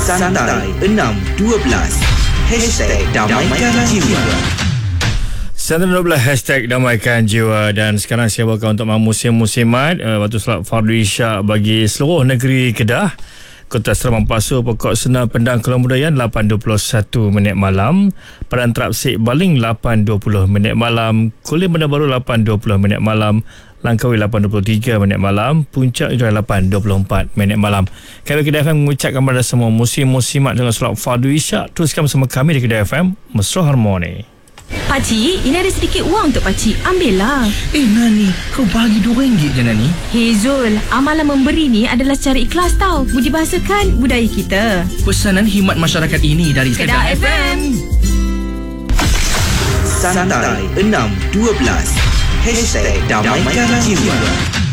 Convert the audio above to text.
Santai 612 #Damaikan Jiwa. Santai 12 #Damaikan Jiwa. Dan sekarang saya bawakan untuk musim-musimat waktu solat fardu isyak bagi seluruh negeri Kedah. Kota Seramang Pasu, Pokok Senar, Pendang, Kelang Budayan 8.21 minit malam. Padang Terapsik Baling 8.20 minit malam. Kulim Bandar Baru 8.20 minit malam. Langkawi 8.23 minit malam. Puncak juga 8.24 minit malam. Kami Kedah FM mengucapkan kepada semua musim-musimat dengan solat fardu isyak. Teruskan bersama kami di Kedah FM, Mesra Harmoni. Pakcik, ini ada sedikit wang untuk pakcik. Ambillah. Nani, kau bagi RM2 je Nani. Hey Zul, amalan memberi ni adalah secara ikhlas tau. Budi bahasakan budaya kita. Pesanan khidmat masyarakat ini dari Kedah FM. Santai 612 #Damaikan Jiwa.